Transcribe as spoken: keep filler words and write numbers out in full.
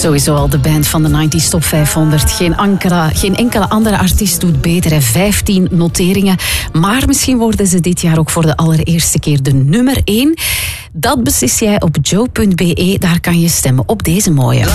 Sowieso al de band van de negentig Top vijfhonderd. Geen enkele, geen enkele andere artiest doet beter. Hè. vijftien noteringen. Maar misschien worden ze dit jaar ook voor de allereerste keer de nummer één. Dat beslis jij op joe punt be. Daar kan je stemmen op deze mooie.